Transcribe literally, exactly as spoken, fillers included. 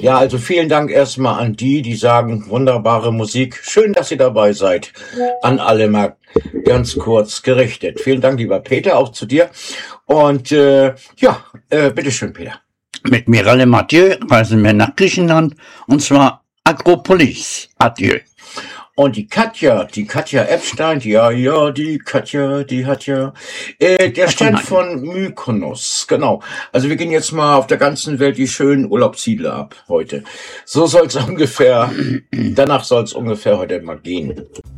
Ja, also vielen Dank erstmal an die, die sagen, wunderbare Musik. Schön, dass ihr dabei seid. An alle mal ganz kurz gerichtet. Vielen Dank, lieber Peter, auch zu dir. Und äh, ja, äh, bitteschön, Peter. Mit Mirelle Mathieu reisen wir nach Griechenland, und zwar Akropolis. Adieu. Und die Katja, die Katja Epstein, die, ja, ja, die Katja, die hat ja, äh, der Stern von Mykonos, genau. Also wir gehen jetzt mal auf der ganzen Welt die schönen Urlaubsziele ab heute. So soll es ungefähr, danach soll es ungefähr heute mal gehen.